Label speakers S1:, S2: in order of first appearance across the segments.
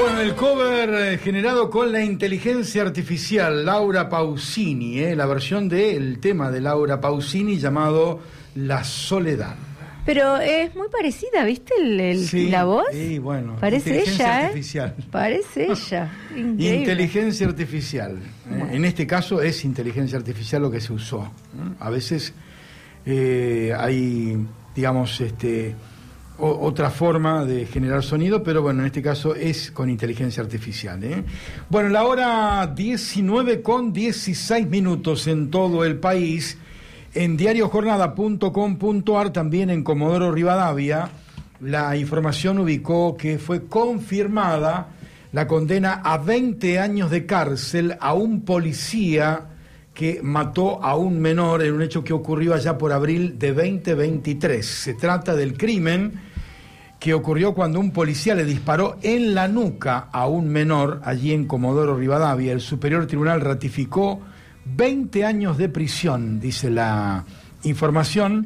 S1: Bueno, el cover generado con la inteligencia artificial, Laura Pausini, la versión del tema de Laura Pausini llamado La Soledad.
S2: Pero es muy parecida, ¿viste?
S1: Sí,
S2: la voz.
S1: Sí, bueno.
S2: Parece
S1: inteligencia
S2: ella,
S1: artificial.
S2: Parece ella. Increíble.
S1: Inteligencia artificial.
S2: Bueno.
S1: En este caso es inteligencia artificial lo que se usó. A veces hay, digamos, otra forma de generar sonido, pero bueno, en este caso es con inteligencia artificial. Bueno, la hora 19:16 en todo el país. En diariojornada.com.ar, también en Comodoro Rivadavia, la información ubicó que fue confirmada la condena a 20 años de cárcel a un policía que mató a un menor en un hecho que ocurrió allá por abril de 2023. Se trata del crimen que ocurrió cuando un policía le disparó en la nuca a un menor allí en Comodoro Rivadavia. El Superior Tribunal ratificó 20 años de prisión, dice la información.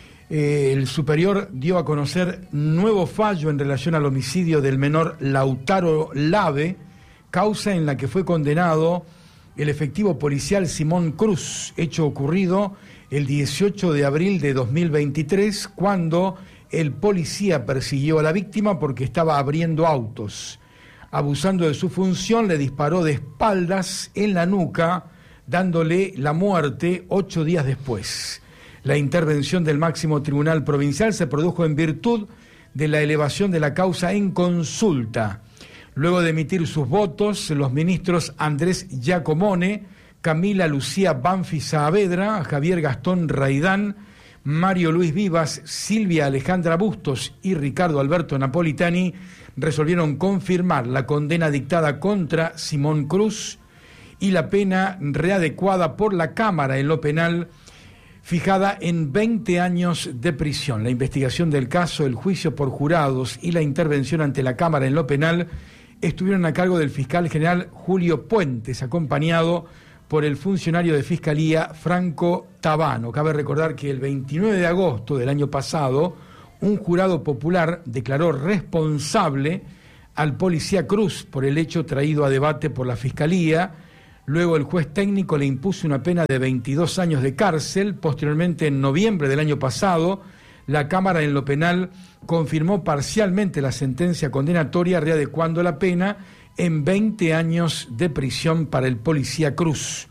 S1: El superior dio a conocer nuevo fallo en relación al homicidio del menor Lautaro Lave, causa en la que fue condenado el efectivo policial Simón Cruz, hecho ocurrido el 18 de abril de 2023, cuando el policía persiguió a la víctima porque estaba abriendo autos. Abusando de su función, le disparó de espaldas en la nuca, dándole la muerte 8 días después. La intervención del máximo tribunal provincial se produjo en virtud de la elevación de la causa en consulta. Luego de emitir sus votos, los ministros Andrés Giacomone, Camila Lucía Banfi Saavedra, Javier Gastón Raidán, Mario Luis Vivas, Silvia Alejandra Bustos y Ricardo Alberto Napolitani resolvieron confirmar la condena dictada contra Simón Cruz y la pena readecuada por la Cámara en lo penal, fijada en 20 años de prisión. La investigación del caso, el juicio por jurados y la intervención ante la Cámara en lo penal estuvieron a cargo del fiscal general Julio Puentes, acompañado por el funcionario de Fiscalía Franco Tabano. Cabe recordar que el 29 de agosto del año pasado, un jurado popular declaró responsable al policía Cruz por el hecho traído a debate por la Fiscalía. Luego el juez técnico le impuso una pena de 22 años de cárcel. Posteriormente, en noviembre del año pasado, la Cámara en lo penal confirmó parcialmente la sentencia condenatoria, readecuando la pena en 20 años de prisión para el policía Cruz.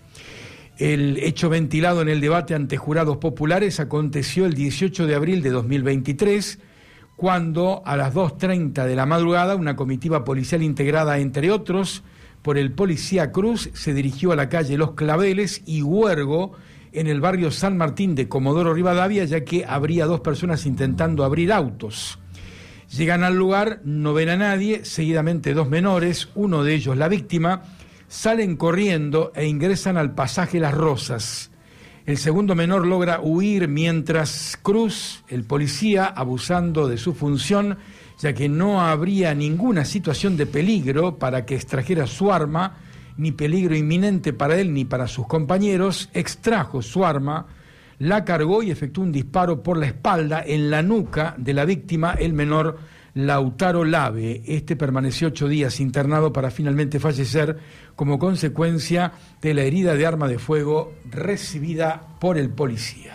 S1: El hecho ventilado en el debate ante jurados populares aconteció el 18 de abril de 2023, cuando a las 2:30 de la madrugada una comitiva policial integrada, entre otros, por el policía Cruz, se dirigió a la calle Los Claveles y Huergo, en el barrio San Martín de Comodoro Rivadavia, ya que habría 2 personas intentando abrir autos. Llegan al lugar, no ven a nadie, seguidamente 2 menores, uno de ellos la víctima, salen corriendo e ingresan al pasaje Las Rosas. El segundo menor logra huir mientras Cruz, el policía, abusando de su función, ya que no habría ninguna situación de peligro para que extrajera su arma, ni peligro inminente para él ni para sus compañeros, extrajo su arma, la cargó y efectuó un disparo por la espalda en la nuca de la víctima, el menor Lautaro Lave. Este permaneció 8 días internado para finalmente fallecer como consecuencia de la herida de arma de fuego recibida por el policía.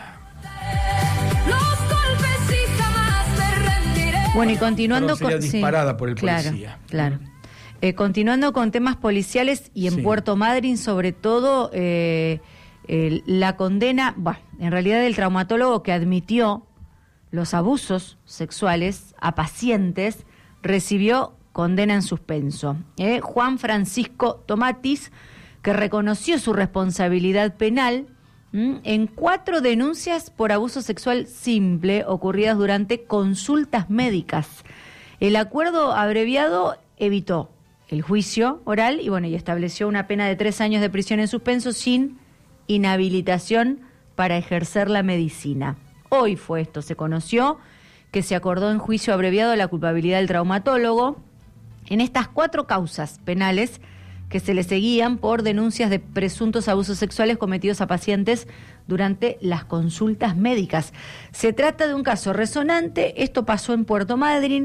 S2: Bueno, y continuando
S1: sería disparada por el policía.
S2: Claro. Continuando con temas policiales y en Puerto Madryn, sobre todo la condena, en realidad del traumatólogo que admitió los abusos sexuales a pacientes, recibió condena en suspenso. Juan Francisco Tomatis, que reconoció su responsabilidad penal en 4 denuncias por abuso sexual simple ocurridas durante consultas médicas. El acuerdo abreviado evitó el juicio oral y estableció una pena de 3 años de prisión en suspenso sin inhabilitación para ejercer la medicina. Hoy se conoció que se acordó en juicio abreviado la culpabilidad del traumatólogo en estas 4 causas penales que se le seguían por denuncias de presuntos abusos sexuales cometidos a pacientes durante las consultas médicas. Se trata de un caso resonante, esto pasó en Puerto Madryn,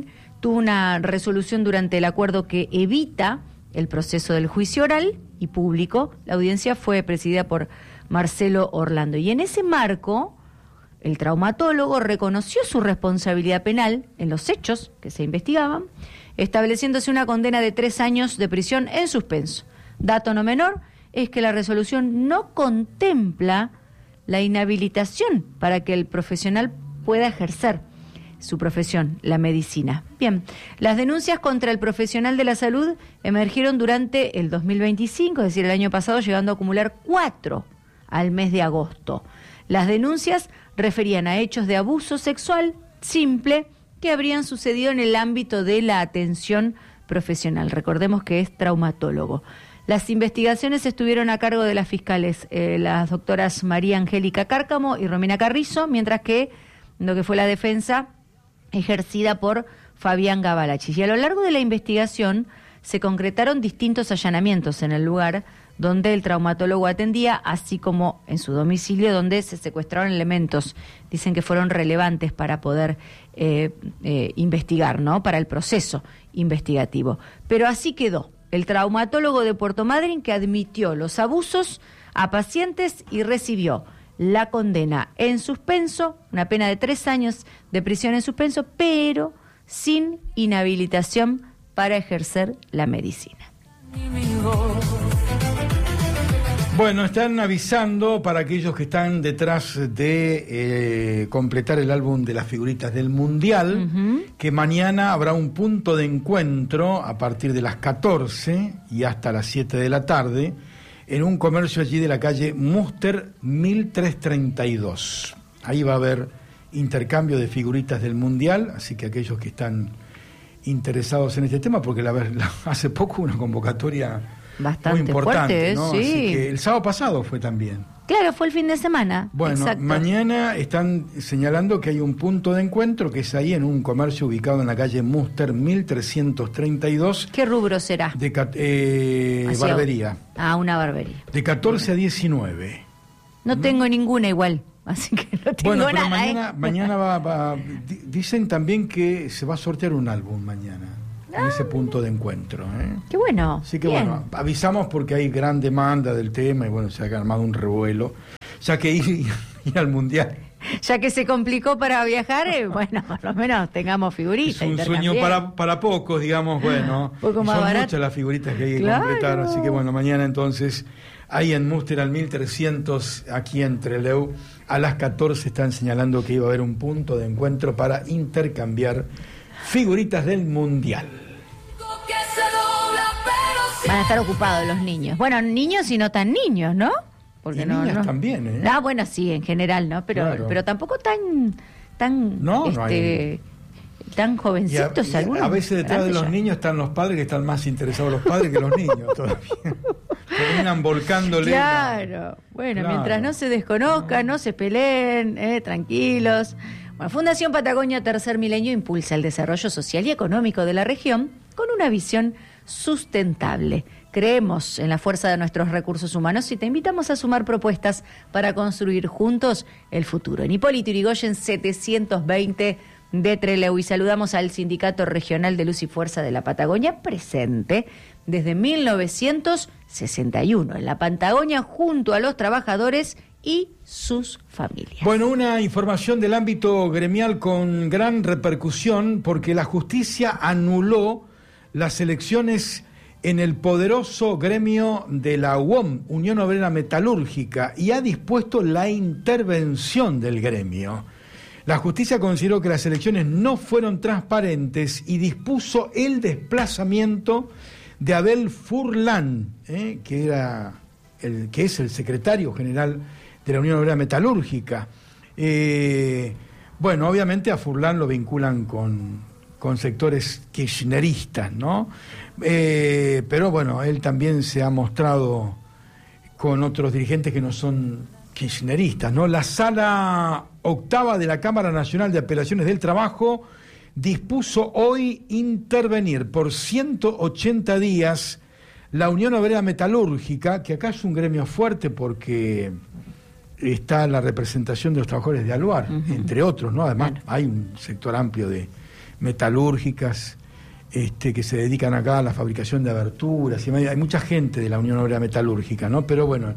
S2: tuvo una resolución durante el acuerdo que evita el proceso del juicio oral y público. La audiencia fue presidida por Marcelo Orlando. Y en ese marco, el traumatólogo reconoció su responsabilidad penal en los hechos que se investigaban, estableciéndose una condena de 3 años de prisión en suspenso. Dato no menor es que la resolución no contempla la inhabilitación para que el profesional pueda ejercer su profesión, la medicina. Bien, las denuncias contra el profesional de la salud emergieron durante el 2025, es decir, el año pasado, llegando a acumular 4 al mes de agosto. Las denuncias referían a hechos de abuso sexual simple que habrían sucedido en el ámbito de la atención profesional. Recordemos que es traumatólogo. Las investigaciones estuvieron a cargo de las fiscales, las doctoras María Angélica Cárcamo y Romina Carrizo, mientras que lo que fue la defensa ejercida por Fabián Gabalachis. Y a lo largo de la investigación se concretaron distintos allanamientos en el lugar donde el traumatólogo atendía, así como en su domicilio, donde se secuestraron elementos, dicen que fueron relevantes para poder investigar, ¿no?, para el proceso investigativo. Pero así quedó el traumatólogo de Puerto Madryn, que admitió los abusos a pacientes y recibió la condena en suspenso, una pena de 3 años de prisión en suspenso, pero sin inhabilitación para ejercer la medicina.
S1: Bueno, están avisando para aquellos que están detrás de completar el álbum de las figuritas del Mundial, que mañana habrá un punto de encuentro a partir de las 14 y hasta las 7 de la tarde, en un comercio allí de la calle Muster 1332. Ahí va a haber intercambio de figuritas del Mundial, así que aquellos que están interesados en este tema, porque hace poco una convocatoria
S2: bastante
S1: muy importante,
S2: fuerte,
S1: ¿no?
S2: Sí.
S1: Así que el sábado pasado fue también.
S2: Claro, fue el fin de semana.
S1: Bueno,
S2: exacto.
S1: Mañana están señalando que hay un punto de encuentro que es ahí en un comercio ubicado en la calle Muster 1332.
S2: ¿Qué rubro será?
S1: Barbería.
S2: Una barbería.
S1: De 14 a 19.
S2: No tengo ninguna igual, así que no tengo
S1: bueno, pero
S2: nada.
S1: mañana dicen también que se va a sortear un álbum mañana. En ese punto de encuentro.
S2: Qué bueno.
S1: Así que
S2: bien.
S1: bueno, avisamos porque hay gran demanda del tema y bueno, se ha armado un revuelo. Ya que ir al Mundial.
S2: Ya que se complicó para viajar, bueno, por lo menos tengamos figuritas.
S1: Es un sueño para pocos, digamos, bueno.
S2: Poco más
S1: son
S2: barato.
S1: muchas las figuritas que hay que
S2: Claro.
S1: completar, así que bueno, mañana entonces, ahí en Muster al 1300, aquí en Trelew, a las 14 están señalando que iba a haber un punto de encuentro para intercambiar figuritas del Mundial.
S2: Van a estar ocupados los niños. Bueno, niños y no tan niños, ¿no? Porque
S1: y niñas también, ¿eh?
S2: Bueno, sí, en general, ¿no? Pero,
S1: claro.
S2: pero tampoco tan
S1: hay...
S2: tan jovencitos algunos.
S1: A veces detrás de los niños están los padres, que están más interesados los padres que los niños todavía. Terminan volcándole.
S2: Claro. Bueno,
S1: Claro.
S2: mientras no se desconozcan, no se peleen, tranquilos. Bueno, Fundación Patagonia Tercer Milenio impulsa el desarrollo social y económico de la región con una visión sustentable. Creemos en la fuerza de nuestros recursos humanos y te invitamos a sumar propuestas para construir juntos el futuro. En Hipólito Yrigoyen 720 de Trelew, y saludamos al Sindicato Regional de Luz y Fuerza de la Patagonia, presente desde 1961 en la Patagonia junto a los trabajadores y sus familias.
S1: Bueno, una información del ámbito gremial con gran repercusión porque la justicia anuló las elecciones en el poderoso gremio de la UOM, Unión Obrera Metalúrgica, y ha dispuesto la intervención del gremio. La justicia consideró que las elecciones no fueron transparentes y dispuso el desplazamiento de Abel Furlan, que es el secretario general de la Unión Obrera Metalúrgica. Bueno, obviamente a Furlan lo vinculan con sectores kirchneristas, ¿no? Pero bueno, él también se ha mostrado con otros dirigentes que no son kirchneristas, ¿no? La Sala Octava de la Cámara Nacional de Apelaciones del Trabajo dispuso hoy intervenir por 180 días la Unión Obrera Metalúrgica, que acá es un gremio fuerte porque está la representación de los trabajadores de Aluar, entre otros, ¿no? Además, hay un sector amplio de metalúrgicas que se dedican acá a la fabricación de aberturas, y hay mucha gente de la Unión Obrera Metalúrgica, ¿no? Pero bueno,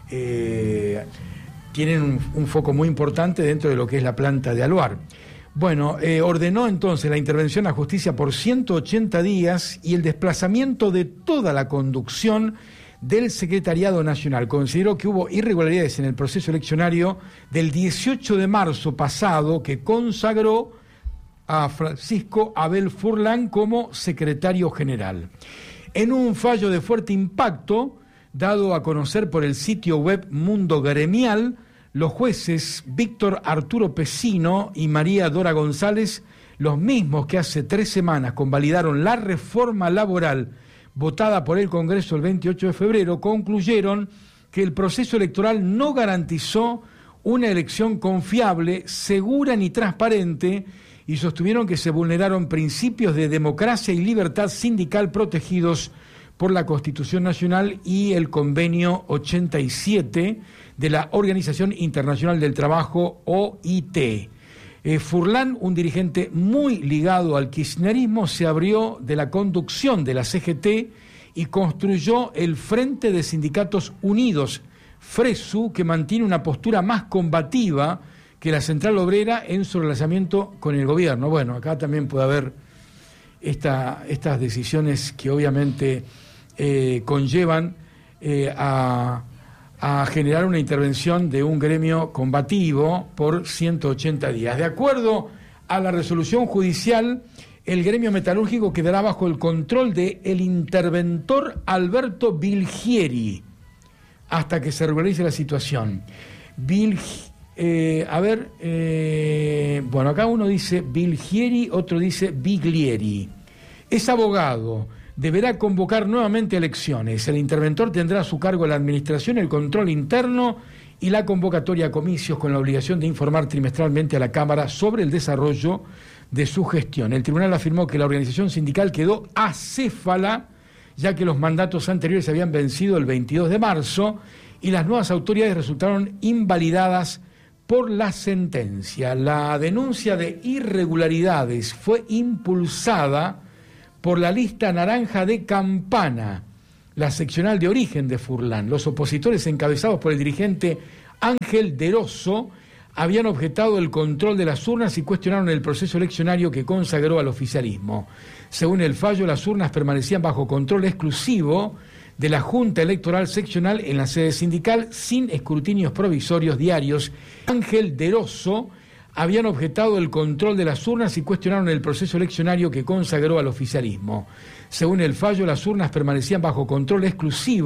S1: tienen un foco muy importante dentro de lo que es la planta de Aluar. Bueno, ordenó entonces la intervención a justicia por 180 días y el desplazamiento de toda la conducción del Secretariado Nacional. Consideró que hubo irregularidades en el proceso eleccionario del 18 de marzo pasado que consagró a Francisco Abel Furlan como secretario general. En un fallo de fuerte impacto, dado a conocer por el sitio web Mundo Gremial, los jueces Víctor Arturo Pesino y María Dora González, los mismos que hace 3 semanas convalidaron la reforma laboral votada por el Congreso el 28 de febrero, concluyeron que el proceso electoral no garantizó una elección confiable, segura ni transparente, y sostuvieron que se vulneraron principios de democracia y libertad sindical protegidos por la Constitución Nacional y el Convenio 87 de la Organización Internacional del Trabajo, OIT. Furlan, un dirigente muy ligado al kirchnerismo, se abrió de la conducción de la CGT y construyó el Frente de Sindicatos Unidos, FRESU, que mantiene una postura más combativa que la Central Obrera en su relacionamiento con el gobierno. Bueno, acá también puede haber estas decisiones que obviamente conllevan a generar una intervención de un gremio combativo por 180 días. De acuerdo a la resolución judicial, el gremio metalúrgico quedará bajo el control del interventor Alberto Bilgieri hasta que se regularice la situación. Bueno, acá uno dice Bilgieri, otro dice Biglieri. Es abogado. Deberá convocar nuevamente elecciones. El interventor tendrá a su cargo la administración, el control interno y la convocatoria a comicios, con la obligación de informar trimestralmente a la Cámara sobre el desarrollo de su gestión. El tribunal afirmó que la organización sindical quedó acéfala, ya que los mandatos anteriores habían vencido el 22 de marzo y las nuevas autoridades resultaron invalidadas por la sentencia. La denuncia de irregularidades fue impulsada por la lista naranja de Campana, la seccional de origen de Furlan. Los opositores, encabezados por el dirigente Ángel Deroso, habían objetado el control de las urnas y cuestionaron el proceso eleccionario que consagró al oficialismo. Según el fallo, las urnas permanecían bajo control exclusivo de la Junta Electoral Seccional en la sede sindical, sin escrutinios provisorios diarios. Ángel Deroso habían objetado el control de las urnas y cuestionaron el proceso eleccionario que consagró al oficialismo. Según el fallo, las urnas permanecían bajo control exclusivo